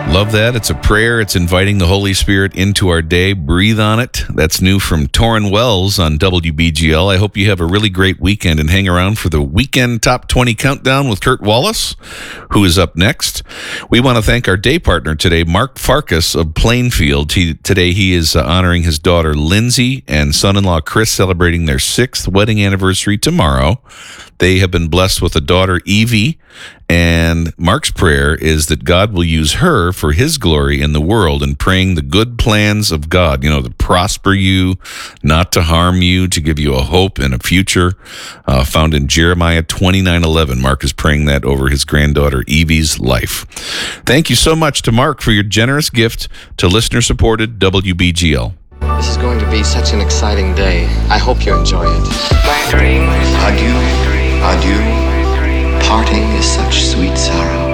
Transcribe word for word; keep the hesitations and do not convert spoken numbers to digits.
Love that. It's a prayer. It's inviting the Holy Spirit into our day. Breathe on it. That's new from Torrin Wells on W B G L. I hope you have a really great weekend and hang around for the weekend top twenty countdown with Kurt Wallace, who is up next. We want to thank our day partner today, Mark Farkas of Plainfield. He, today he is uh, honoring his daughter Lindsay and son-in-law Chris, celebrating their sixth wedding anniversary tomorrow. They have been blessed with a daughter, Evie, and Mark's prayer is that God will use her for his glory in the world, and praying the good plans of God, you know, to prosper you, not to harm you, to give you a hope and a future, uh, found in Jeremiah twenty-nine eleven. Mark is praying that over his granddaughter, Evie's life. Thank you so much to Mark for your generous gift to listener-supported W B G L. This is going to be such an exciting day. I hope you enjoy it. Adieu, adieu. Parting is such sweet sorrow.